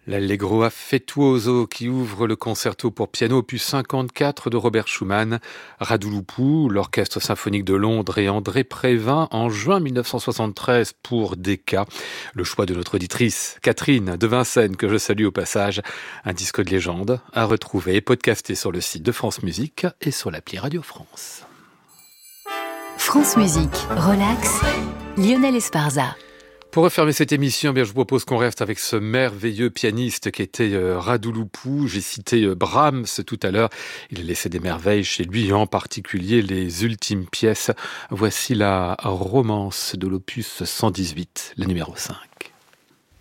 L'Allegro affettuoso qui ouvre le concerto pour piano opus 54 de Robert Schumann, Radulescu, l'Orchestre symphonique de Londres et André Prévin en juin 1973 pour Decca. Le choix de notre auditrice Catherine de Vincennes, que je salue au passage. Un disque de légende à retrouver et podcasté sur le site de France Musique et sur l'appli Radio France. France Musique, relax, Lionel Esparza. Pour refermer cette émission, je vous propose qu'on reste avec ce merveilleux pianiste qui était Radulescu. J'ai cité Brahms tout à l'heure. Il a laissé des merveilles chez lui, en particulier les ultimes pièces. Voici la romance de l'opus 118, la numéro 5.